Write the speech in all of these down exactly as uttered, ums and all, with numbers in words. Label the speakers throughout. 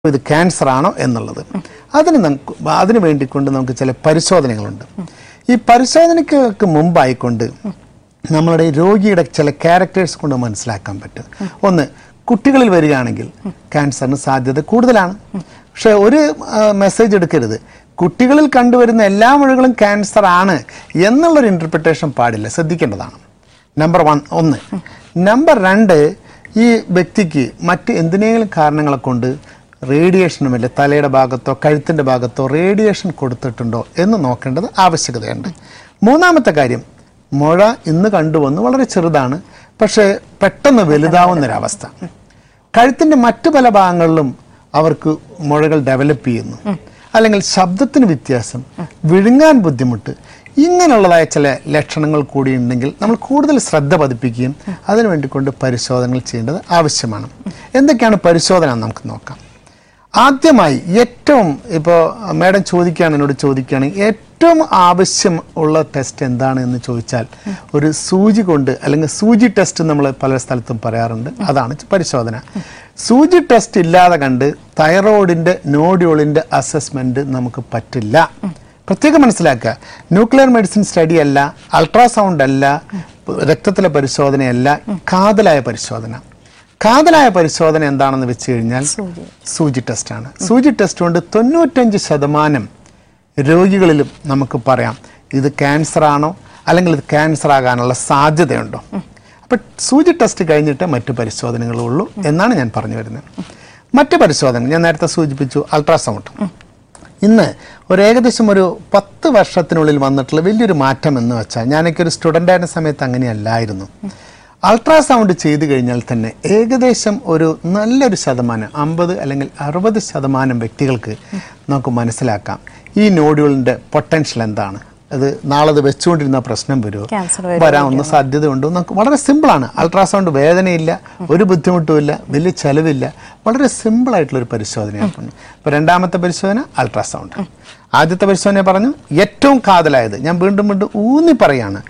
Speaker 1: ഇത് ക്യാൻസർ ആണോ എന്നുള്ളത്. അതിന് നമുക്ക് അതിനു വേണ്ടിക്കൊണ്ട് നമുക്ക് ചില പരിശോധനകളുണ്ട്. ഈ പരിശോധനയ്ക്ക് മുമ്പായിക്കൊണ്ട് നമ്മളുടെ രോഗിയുടെ ചില ക്യാരക്ടേഴ്സ് കൊണ്ട് മനസ്സിലാക്കാൻ പറ്റും. ഒന്ന്, കുട്ടികളിൽ വരികയാണെങ്കിൽ ക്യാൻസറിന് സാധ്യത കൂടുതലാണ്. പക്ഷെ ഒരു മെസ്സേജ് എടുക്കരുത്, കുട്ടികളിൽ കണ്ടുവരുന്ന എല്ലാ മുഴകളും ക്യാൻസർ ആണ് എന്നുള്ളൊരു ഇൻ്റർപ്രിട്ടേഷൻ പാടില്ല, ശ്രദ്ധിക്കേണ്ടതാണ്. നമ്പർ വൺ ഒന്ന്. നമ്പർ രണ്ട്, ഈ വ്യക്തിക്ക് മറ്റ് എന്തിനേലും കാരണങ്ങളെ കൊണ്ട് റേഡിയേഷനുമില്ല, തലയുടെ ഭാഗത്തോ കഴുത്തിൻ്റെ ഭാഗത്തോ റേഡിയേഷൻ കൊടുത്തിട്ടുണ്ടോ എന്ന് നോക്കേണ്ടത് ആവശ്യകതയുണ്ട്. മൂന്നാമത്തെ കാര്യം, മുഴ ഇന്ന് കണ്ടുവന്ന് വളരെ ചെറുതാണ്, പക്ഷേ പെട്ടെന്ന് വലുതാവുന്നൊരവസ്ഥ. കഴുത്തിൻ്റെ മറ്റു പല ഭാഗങ്ങളിലും അവർക്ക് മുഴകൾ ഡെവലപ്പ് ചെയ്യുന്നു, അല്ലെങ്കിൽ ശബ്ദത്തിന് വ്യത്യാസം, വിഴുങ്ങാൻ ബുദ്ധിമുട്ട്, ഇങ്ങനെയുള്ളതായ ചില ലക്ഷണങ്ങൾ കൂടി ഉണ്ടെങ്കിൽ നമ്മൾ കൂടുതൽ ശ്രദ്ധ പതിപ്പിക്കുകയും അതിനു വേണ്ടിക്കൊണ്ട് പരിശോധനകൾ ചെയ്യേണ്ടത് ആവശ്യമാണ്. എന്തൊക്കെയാണ് പരിശോധന നമുക്ക് നോക്കാം. ആദ്യമായി ഏറ്റവും ഇപ്പോൾ മാഡം ചോദിക്കുകയാണ്, എന്നോട് ചോദിക്കുകയാണെങ്കിൽ ഏറ്റവും ആവശ്യം ഉള്ള ടെസ്റ്റ് എന്താണ് എന്ന് ചോദിച്ചാൽ ഒരു സൂചി കൊണ്ട്, അല്ലെങ്കിൽ സൂചി ടെസ്റ്റ് നമ്മൾ പല സ്ഥലത്തും പറയാറുണ്ട്, അതാണ് പരിശോധന. സൂചി ടെസ്റ്റ് ഇല്ലാതെ കണ്ട് തൈറോയിഡിൻ്റെ നോഡ്യൂളിൻ്റെ അസസ്മെൻറ്റ് നമുക്ക് പറ്റില്ല. പ്രത്യേകം മനസ്സിലാക്കുക, ന്യൂക്ലിയർ മെഡിസിൻ സ്റ്റഡി അല്ല, അൾട്രാസൗണ്ട് അല്ല, രക്തത്തിലെ പരിശോധനയല്ല, കാതലായ പരിശോധന. കാതലായ പരിശോധന എന്താണെന്ന് വെച്ച് കഴിഞ്ഞാൽ സൂചി ടെസ്റ്റാണ്. സൂചി ടെസ്റ്റ് കൊണ്ട് തൊണ്ണൂറ്റഞ്ച് ശതമാനം രോഗികളിലും നമുക്ക് പറയാം ഇത് ക്യാൻസർ ആണോ അല്ലെങ്കിൽ ഇത് ക്യാൻസർ ആകാനുള്ള സാധ്യതയുണ്ടോ. അപ്പം സൂചി ടെസ്റ്റ് കഴിഞ്ഞിട്ട് മറ്റു പരിശോധനകളുള്ളൂ എന്നാണ് ഞാൻ പറഞ്ഞു വരുന്നത്. മറ്റു പരിശോധന ഞാൻ നേരത്തെ സൂചിപ്പിച്ചു, അൾട്രാസൗണ്ട്. ഇന്ന് ഒരു ഏകദേശം ഒരു പത്ത് വർഷത്തിനുള്ളിൽ വന്നിട്ടുള്ള വലിയൊരു മാറ്റം എന്ന് വെച്ചാൽ, ഞാനൊക്കെ ഒരു സ്റ്റുഡൻ്റ് ആയിരുന്ന സമയത്ത് അങ്ങനെയല്ലായിരുന്നു. അൾട്രാസൗണ്ട് ചെയ്തു കഴിഞ്ഞാൽ തന്നെ ഏകദേശം ഒരു നല്ലൊരു ശതമാനം, അമ്പത് അല്ലെങ്കിൽ അറുപത് ശതമാനം വ്യക്തികൾക്ക് നമുക്ക് മനസ്സിലാക്കാം ഈ നോഡ്യൂളിൻ്റെ പൊട്ടൻഷ്യൽ എന്താണ്, അത് നാളെ അത് വെച്ചുകൊണ്ടിരുന്ന പ്രശ്നം വരുമോ, വരാവുന്ന സാധ്യതയുണ്ടോ. നമുക്ക് വളരെ സിമ്പിളാണ്. അൾട്രാസൗണ്ട് വേദനയില്ല, ഒരു ബുദ്ധിമുട്ടുമില്ല, വലിയ ചെലവില്ല, വളരെ സിമ്പിളായിട്ടുള്ളൊരു പരിശോധനയാണ്. ഇപ്പോൾ രണ്ടാമത്തെ പരിശോധന അൾട്രാസൗണ്ട്. ആദ്യത്തെ പരിശോധന പറഞ്ഞു ഏറ്റവും കാതലായത്, ഞാൻ വീണ്ടും വീണ്ടും ഊന്നി പറയാണ്,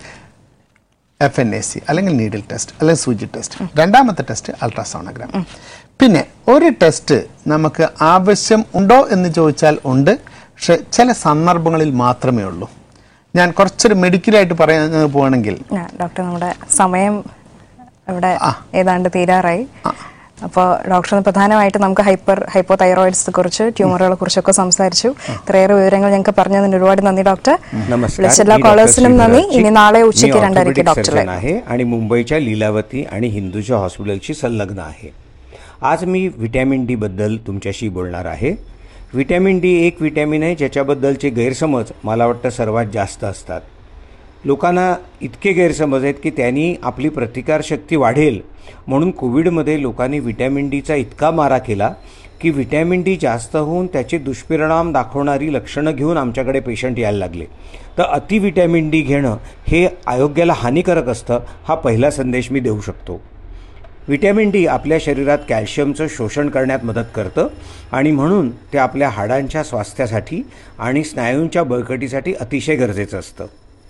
Speaker 1: എഫ് എൻ എ സി അല്ലെങ്കിൽ നീഡിൽ ടെസ്റ്റ് അല്ലെങ്കിൽ സൂചി ടെസ്റ്റ്. രണ്ടാമത്തെ ടെസ്റ്റ് അൾട്രാസോണോഗ്രാം. പിന്നെ ഒരു ടെസ്റ്റ് നമുക്ക് ആവശ്യം ഉണ്ടോ എന്ന് ചോദിച്ചാൽ ഉണ്ട്, പക്ഷെ ചില സന്ദർഭങ്ങളിൽ മാത്രമേ ഉള്ളൂ. ഞാൻ കുറച്ചൊരു മെഡിക്കലായിട്ട് പറയാൻ പോവാണെങ്കിൽ,
Speaker 2: ഡോക്ടർ നമ്മുടെ സമയം ഇവിടെ ഏതാണ്ട് തീരാറായി. അപ്പോൾ ഡോക്ടർ പ്രധാനമായിട്ട് നമുക്ക് ഹൈപ്പർ ഹൈപ്പോ തൈറോയിഡ്സിനെ കുറിച്ച്, ട്യൂമറുകളെ കുറിച്ചൊക്കെ സംസാരിച്ചു. ഇത്രയേറെ വിവരങ്ങൾ ഞങ്ങൾക്ക് പറഞ്ഞതിന് ഒരുപാട് നന്ദി ഡോക്टर. എല്ലാ കോളേഴ്സിനും നന്ദി. ഇനി നാളെ उचेकी രണ്ടരയ്ക്ക് डॉक्टर
Speaker 3: आहे आणि मुंबईच्या लीलावती आणि हिंदूच्या हॉस्पिटलशी संलग्न आहे. आज मी व्हिटॅमिन डी बद्दल तुमच्याशी बोलणार आहे. व्हिटॅमिन डी एक व्हिटॅमिन आहे ज्याच्याबद्दलचे गैरसमज मला वाटतं सर्वात जास्त असतात. लोकांना इतके गैरसमज आहेत की त्यांनी आपली प्रतिकारशक्ती वाढेल म्हणून कोविडमध्ये लोकांनी व्हिटॅमिन डीचा इतका मारा केला की व्हिटॅमिन डी जास्त होऊन त्याचे दुष्परिणाम दाखवणारी लक्षणं घेऊन आमच्याकडे पेशंट यायला लागले. तर अति व्हिटॅमिन डी घेणं हे आरोग्याला हानिकारक असतं, हा पहिला संदेश मी देऊ शकतो. व्हिटॅमिन डी आपल्या शरीरात कॅल्शियमचं शोषण करण्यात मदत करतं आणि म्हणून ते आपल्या हाडांच्या स्वास्थ्यासाठी आणि स्नायूंच्या बळकटीसाठी अतिशय गरजेचं असतं.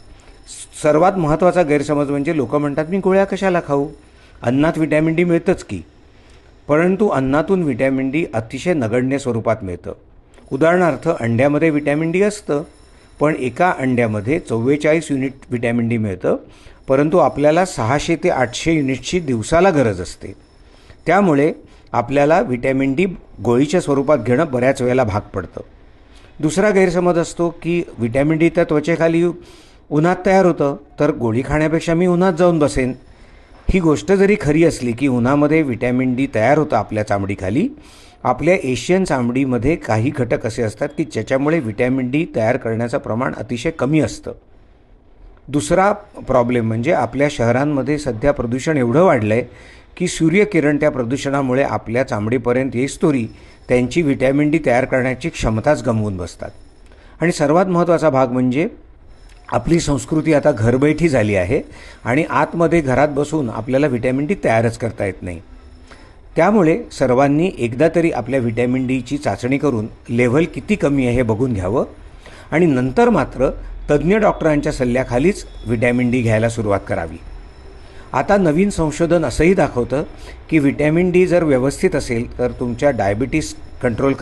Speaker 3: सर्वात महत्त्वाचा गैरसमज म्हणजे लोक म्हणतात मी गोळ्या कशाला खाऊ, अन्नात व्हिटॅमिन डी मिळतंच की. परंतु अन्नातून व्हिटॅमिन डी अतिशय नगण्य स्वरूपात मिळतं. उदाहरणार्थ अंड्यामध्ये व्हिटॅमिन डी असतं, पण एका अंड्यामध्ये चव्वेचाळीस युनिट व्हिटॅमिन डी मिळतं, परंतु आपल्याला सहाशे ते आठशे युनिटची दिवसाला गरज असते. त्यामुळे आपल्याला व्हिटॅमिन डी गोळीच्या स्वरूपात घेणं बऱ्याच वेळेला भाग पडतं. दुसरा गैरसमज असतो की व्हिटॅमिन डी त्या त्वचेखाली उन्हात तयार होतं, तर गोळी खाण्यापेक्षा मी उन्हात जाऊन बसेन. ही गोष्ट जरी खरी असली की उन्हामध्ये व्हिटॅमिन डी तयार होतं आपल्या चामडीखाली, आपल्या एशियन चामडीमध्ये काही घटक असे असतात की ज्याच्यामुळे व्हिटॅमिन डी तयार करण्याचं प्रमाण अतिशय कमी असतं. दुसरा प्रॉब्लेम म्हणजे आपल्या शहरांमध्ये सध्या प्रदूषण एवढं वाढलं आहे की सूर्यकिरण त्या प्रदूषणामुळे आपल्या चामडीपर्यंत येईस्तोरी त्यांची व्हिटॅमिन डी तयार करण्याची क्षमताच गमवून बसतात. आणि सर्वात महत्त्वाचा भाग म्हणजे आपली संस्कृती आता घरबैठी झाली आहे आणि आतमध्ये घरात बसून आपल्याला व्हिटॅमिन डी तयारच करता येत नाही. त्यामुळे सर्वांनी एकदा तरी आपल्या व्हिटॅमिन डीची चाचणी करून लेव्हल किती कमी आहे हे बघून घ्यावं आणि नंतर मात्र तज्ज्ञ डॉक्टरांच्या सल्ल्याखालीच व्हिटॅमिन डी घ्यायला सुरुवात करावी. आता नवीन संशोधन असंही दाखवतं की व्हिटॅमिन डी जर व्यवस्थित असेल तर तुमच्या डायबिटीस कंट्रोल